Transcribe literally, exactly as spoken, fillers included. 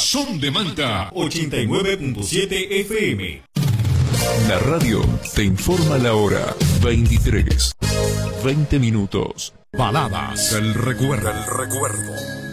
Son de Manta ochenta y nueve punto siete F M. La radio te informa la hora. veintitrés, veinte minutos. Baladas del recuerdo. El recuerdo.